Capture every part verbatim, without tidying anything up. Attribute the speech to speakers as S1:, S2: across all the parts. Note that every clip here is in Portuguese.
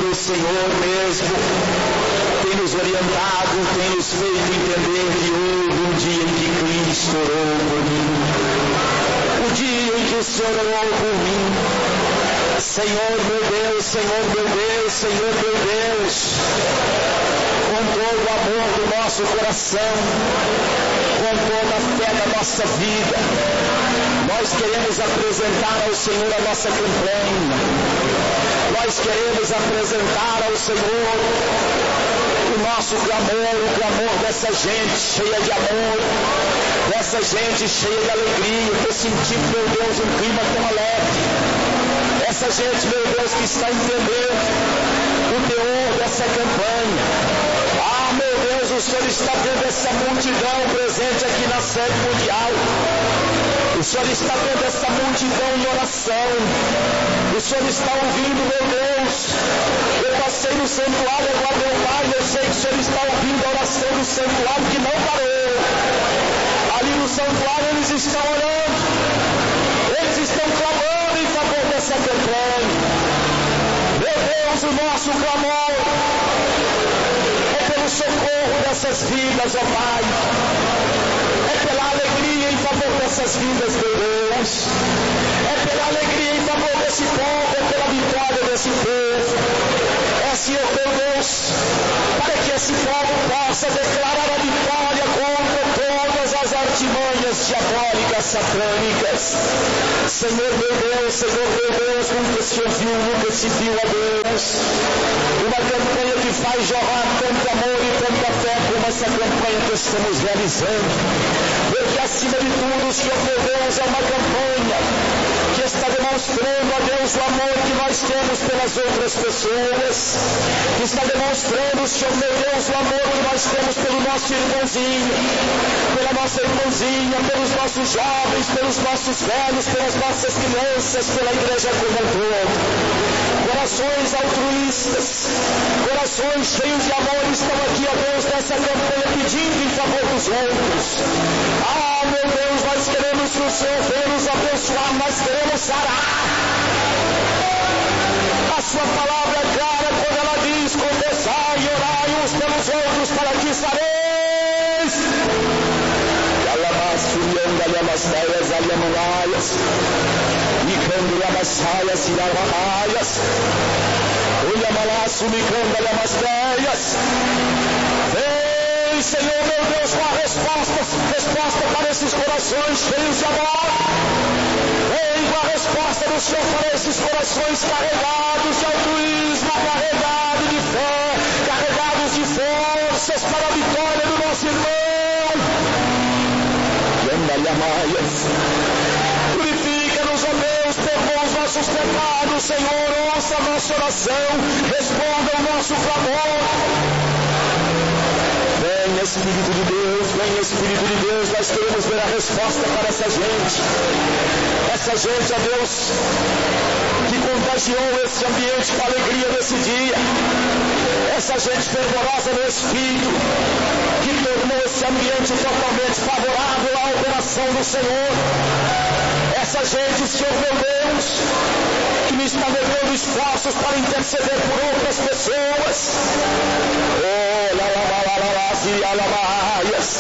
S1: o Senhor mesmo tem nos orientado, tem nos feito entender que houve um dia em que Cristo orou por mim. O dia em que o Senhor orou por mim. Senhor meu Deus, Senhor meu Deus, Senhor meu Deus, com todo o amor do nosso coração, com toda a fé da nossa vida, nós queremos apresentar ao Senhor a nossa campanha. Nós queremos apresentar ao Senhor o nosso clamor, o clamor dessa gente cheia de amor, dessa gente cheia de alegria. Eu estou sentindo, meu Deus, um clima tão alegre. Essa gente, meu Deus, que está entendendo o teor dessa campanha. Ah, meu Deus, o Senhor está vendo essa multidão presente aqui na sede mundial. O Senhor está vendo essa multidão em oração. O Senhor está ouvindo, meu Deus. Eu passei no santuário agora, meu Pai, eu sei que o Senhor está ouvindo a oração do santuário que não parou. Ali no santuário eles estão orando. Eles estão clamando em favor dessa campanha. Meu Deus, o nosso clamor é pelo socorro dessas vidas, ó Pai. É pela alegria em favor dessas vidas, meu Deus. É pela alegria em favor desse povo, é pela vitória desse povo. É, Senhor, meu Deus, para que esse povo possa declarar a vitória contra todas as artimanhas diabólicas, satânicas. Senhor, meu Deus, Senhor, meu Deus, nunca se ouviu, nunca se viu a Deus uma campanha que faz jorrar tanto amor e tanta fé como essa campanha que estamos realizando. Porque acima de tudo, Senhor, meu Deus, é uma campanha que está demonstrando a Deus o amor que nós temos pelas outras pessoas, que está demonstrando, Senhor, meu Deus, o amor que nós temos pelo nosso irmãozinho, pela nossa irmãzinha, pelos nossos jovens, pelos nossos velhos, pelas nossas crianças, pela igreja como um todo. Corações altruístas, corações cheios de amor estão aqui, ó Deus, nessa campanha pedindo em favor dos outros. Ah, meu Deus, nós queremos que o Senhor venha nos abençoar, nós queremos sarar. A sua palavra é clara quando ela diz: confessai e orai uns pelos outros para que sareis. Alamassurianda, alamassaias, alamanaias, Nicando, alamassaias, ilaramaias, Olhamalassu, Nicando, alamassaias. Vem, Senhor, meu Deus, com a resposta, resposta para esses corações cheios de amor. Vem com a resposta do Senhor para esses corações carregados de altruísmo, carregados de fé, carregados de forças para a vitória do nosso irmão. Purifica-nos, ó Deus, perdoa os nossos pecados, Senhor, ouça a nossa oração, responda ao nosso clamor. Vem, Espírito de Deus, vem, Espírito de Deus, nós queremos ver a resposta para essa gente. Essa gente, ó Deus, que contagiou esse ambiente com a alegria desse dia. Essa gente fervorosa no Espírito, que tornou esse ambiente totalmente favorável à operação do Senhor. Essa gente, Senhor meu Deus, que me está levando esforços para interceder por outras pessoas. Oh, lá, lá, lá, lá, lá, lá, zi, lá, lá, lá, yes.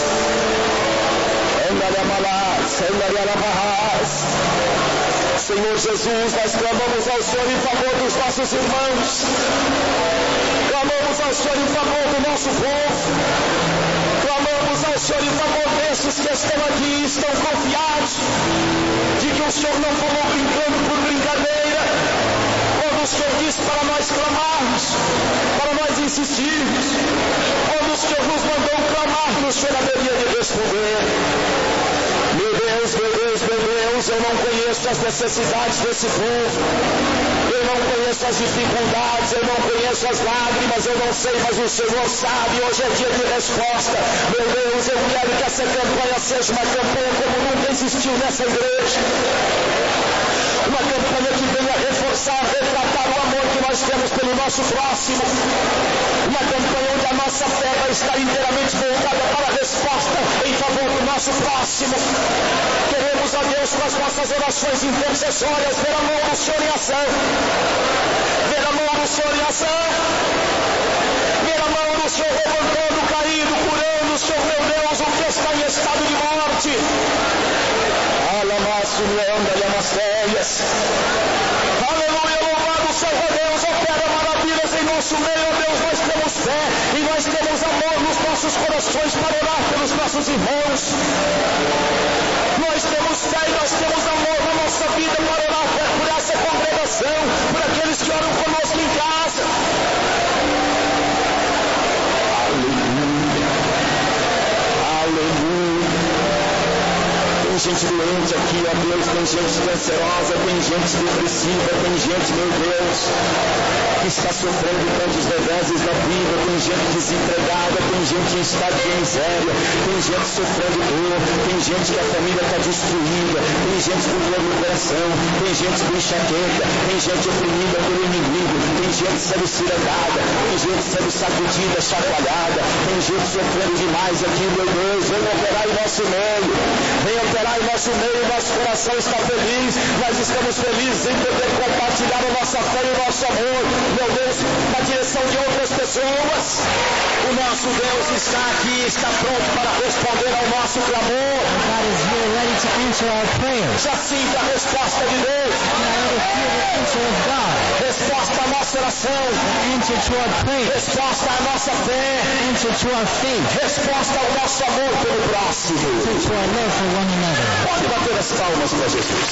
S1: Senhor Jesus, nós clamamos ao Senhor em favor dos nossos irmãos, clamamos ao Senhor em favor do nosso povo, clamamos ao Senhor em favor desses que estão aqui e estão confiados de que o Senhor não falou brincando por brincadeira, quando o Senhor disse para nós clamarmos, para nós insistirmos, quando o Senhor nos mandou clamar, o Senhor haveria de responder. Meu Deus, meu Deus, meu Deus, eu não conheço as necessidades desse povo, eu não conheço as dificuldades, eu não conheço as lágrimas, eu não sei, mas o Senhor sabe. Hoje é dia de resposta. Meu Deus, eu quero que essa campanha seja uma campanha como nunca existiu nessa igreja, uma campanha que venha reforçar, retratar o amor que nós temos pelo nosso próximo, uma campanha onde a a nossa fé vai estar inteiramente voltada para a resposta em favor do nosso próximo. Queremos a Deus com as nossas orações intercessórias ver a mão do Senhor em ação, ver a mão do Senhor em ação, ver a mão do Senhor levantando o caído, curando o Senhor, meu Deus, o que está em estado de morte. Alamaço, leanda e amacéias. Aleluia, louvado seja Deus, opera maravilhas em nosso meio, ó Deus. Nós temos fé e nós temos amor nos nossos corações para orar pelos nossos irmãos. Nós temos fé e nós temos amor na nossa vida para orar por essa congregação, por aqueles que oram conosco em casa. Aleluia, aleluia. Tem gente doente aqui, ó Deus, tem gente cancerosa, tem gente depressiva, tem gente, meu Deus, que está sofrendo tantos reveses da vida, tem gente desempregada, tem gente em estado de miséria, tem gente sofrendo dor, tem gente que a família está destruída, tem gente com dor no coração, tem gente com enxaqueca, tem gente oprimida pelo inimigo, tem gente sendo cirandada, tem gente sendo sacudida, chacoalhada, tem gente sofrendo demais aqui, meu Deus. Vem operar em nosso meio, vem operar em nosso meio. Nosso coração está feliz, nós estamos felizes em poder compartilhar a nossa fé e o nosso amor, meu Deus, na direção de outras pessoas. O nosso Deus está aqui, está pronto para responder ao nosso clamor.
S2: God is here ready to answer our prayers.
S1: Já sinta a resposta de Deus.
S2: And I already feel the answer of God.
S1: Resposta à nossa oração.
S2: The answer to our prayer.
S1: Resposta à nossa fé.
S2: The answer to our faith.
S1: Resposta ao nosso amor pelo próximo.
S2: To our love for one another.
S1: Pode bater as palmas para Jesus.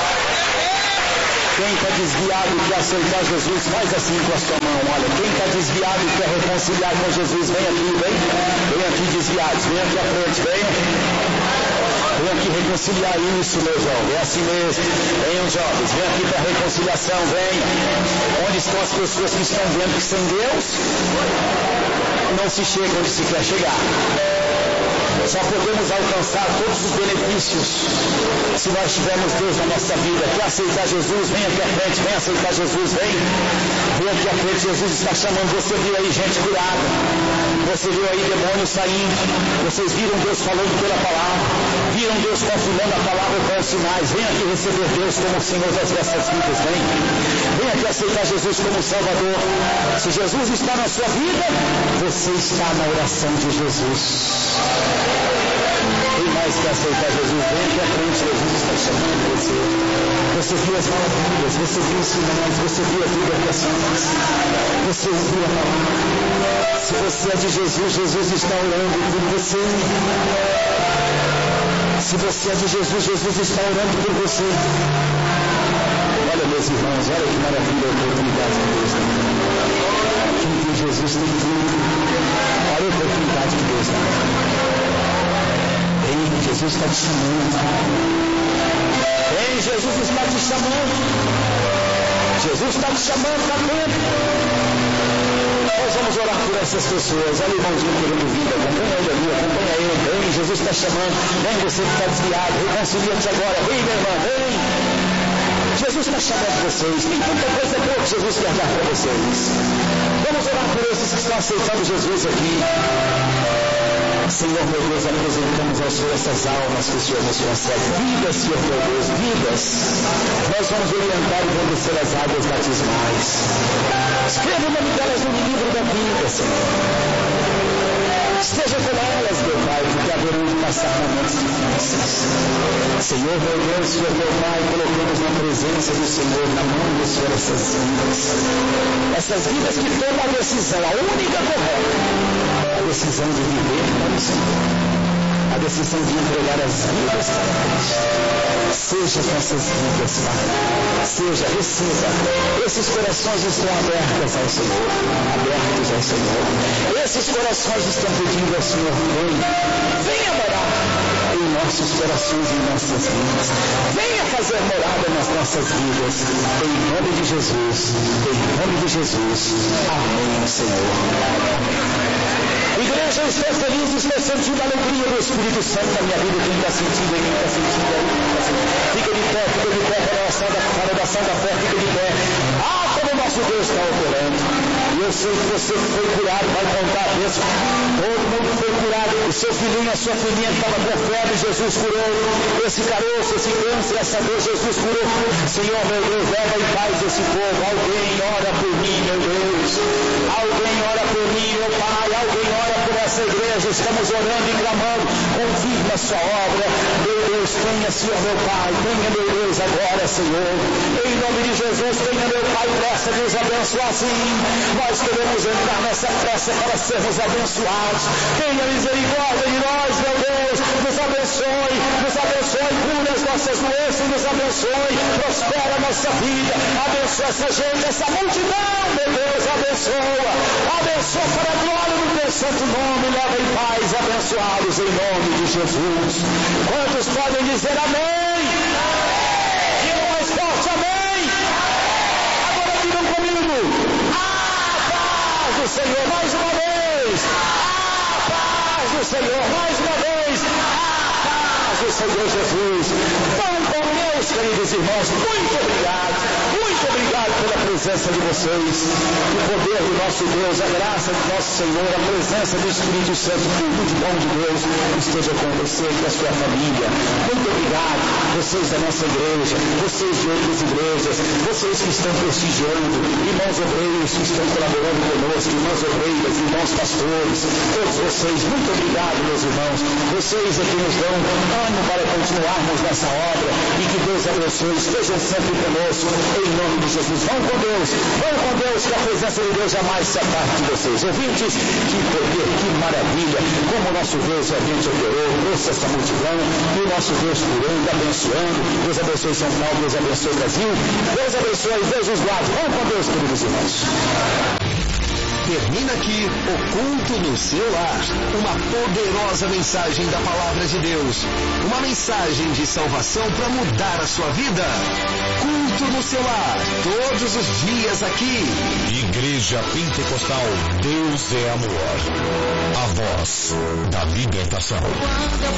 S1: Quem está desviado e quer aceitar Jesus, faz assim com a sua mão. Olha, quem está desviado e quer reconciliar com Jesus, vem aqui, vem. Vem aqui desviados, vem aqui à frente, vem. Vem aqui reconciliar isso, meu jovem. É assim mesmo. Venham, jovens, vem aqui para a reconciliação, vem. Onde estão as pessoas que estão vendo que sem Deus não se chega onde se quer chegar? Só podemos alcançar todos os benefícios se nós tivermos Deus na nossa vida. Quer aceitar Jesus? Vem aqui à frente, vem aceitar Jesus, vem. Vem aqui à frente, Jesus está chamando. Você viu aí gente curada, você viu aí demônios saindo, vocês viram Deus falando pela palavra, viram Deus confirmando a palavra com os sinais. Vem aqui receber Deus como Senhor das vossas vidas, vem. Vem aqui aceitar Jesus como Salvador. Se Jesus está na sua vida, você está na oração de Jesus. Quem mais quer aceitar Jesus? Vem aqui à frente, Jesus está chamando você. Você viu as maravilhas, você viu os sinais, você viu as libertações, você ouviu a palavra. Se você é de Jesus, Jesus está orando por você. Se você é de Jesus, Jesus está orando por você. Olha, meus irmãos, olha que maravilha a oportunidade de Deus. Quem tem Jesus tem tudo. Olha a oportunidade de Deus. Ei, Jesus está te chamando. Ei, Jesus está te chamando. Jesus está te chamando, está dentro. Nós vamos orar por essas pessoas. Olha o irmãozinho querendo vida. Acompanha ele ali, acompanha ele. Ei, Jesus está chamando. Vem você que está desviado. Reconcilia-te agora. Vem, minha irmã, vem. Jesus está chamando vocês. Tem tanta coisa boa que Jesus quer dar para vocês. Vamos orar por esses que estão aceitando Jesus aqui. Senhor, meu Deus, apresentamos ao Senhor essas almas que o Senhor nos concede. Vidas, Senhor, meu Deus, vidas. Nós vamos orientar e vamos descer as águas batismais. Escreva o nome delas no livro da vida, Senhor. Esteja com elas, meu Pai, porque haverão de passar momentos difíceis. Senhor, meu Deus, Senhor, meu Pai, colocamos na presença do Senhor, na mão do Senhor, essas vidas. Essas vidas que tomam a decisão, a única correta. A decisão de viver para o Senhor, a decisão de entregar as vidas para Cristo. Seja com essas vidas, Pai, seja, receba. Esses corações estão abertos ao Senhor, abertos ao Senhor. Esses corações estão pedindo ao Senhor, vem, venha morar em nossos corações e em nossas vidas. Venha fazer morada nas nossas vidas, em nome de Jesus, em nome de Jesus. Amém, Senhor. Amém. Igreja, eu estou feliz, estou sentindo a alegria do Espírito Santo na minha vida. Quem está sentindo aí, quem está sentindo aí, quem está sentindo. Fica de pé, fica de pé para a oração da, para a oração da fé, fica de pé. Ah, como o nosso Deus está operando. E eu Eu sei que você foi curado, vai contar isso. Todo mundo foi curado. O seu filhinho, a sua filhinha que estava com febre, Jesus curou. Esse caroço, esse câncer, essa dor, Jesus curou. Senhor, meu Deus, leva em paz esse povo. Alguém ora por mim, meu Deus. Alguém ora por mim, meu Pai. Alguém ora por essa igreja. Estamos orando e clamando. Confirma a sua obra. Meu Deus, tenha, Senhor, meu Pai. Tenha, meu Deus, agora, Senhor. Em nome de Jesus, tenha, meu Pai, pressa de nos abençoar, sim. Nós queremos entrar nessa pressa para sermos abençoados. Tenha misericórdia de nós, meu Deus. Nos abençoe, nos abençoe, cura as nossas doenças, nos abençoe, prospera a nossa vida. Abençoa essa gente, essa multidão, meu Deus, abençoa. Abençoa para a glória do teu santo nome. Leva em paz, abençoados em nome de Jesus. Quantos podem dizer amém? Diga mais forte, amém. Agora digam comigo. A paz do Senhor, mais uma vez. A paz do Senhor, mais uma vez. A paz do Senhor Jesus. Vão com Deus, queridos irmãos. Muito obrigado. Muito obrigado pela presença de vocês. O poder do nosso Deus, a graça do nosso Senhor, a presença do Espírito Santo, tudo de bom de Deus esteja com você e com a sua família. Muito obrigado. Vocês da nossa igreja, vocês de outras igrejas, vocês que estão prestigiando, irmãos obreiros que estão colaborando conosco, irmãs obreiras, irmãos pastores, todos vocês, muito obrigado, meus irmãos. Vocês é que nos dão ânimo para continuarmos nessa obra e que Deus abençoe, estejam sempre conosco, em nome de Jesus. Vão com Deus, vão com Deus, que a presença de Deus jamais se aparte de vocês. Ouvintes, que poder, que maravilha, como o nosso Deus realmente operou, trouxe essa multidão, e o nosso Deus curando, abençoando. Deus abençoe São Paulo, Deus abençoe o Brasil, Deus abençoe, Deus os guarde. Vão com Deus, queridos irmãos.
S3: Termina aqui o Culto no Seu Lar. Uma poderosa mensagem da Palavra de Deus. Uma mensagem de salvação para mudar a sua vida. Culto no Seu Lar. Todos os dias aqui.
S4: Igreja Pentecostal, Deus é amor. A voz da libertação.